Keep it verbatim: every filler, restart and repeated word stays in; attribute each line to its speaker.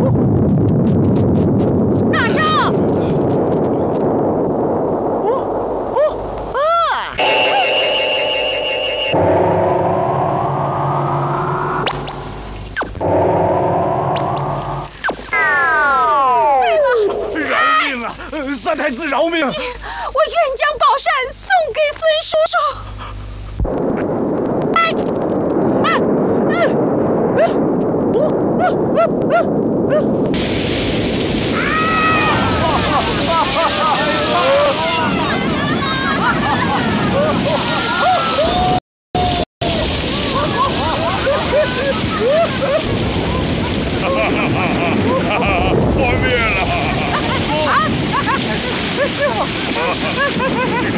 Speaker 1: 大圣！哦哦啊！
Speaker 2: 饶命啊！三太子饶命！
Speaker 1: 我愿将宝扇送给孙叔叔。哎！哎！嗯嗯哦嗯嗯嗯嗯。
Speaker 2: 破灭了！
Speaker 1: 啊！师傅。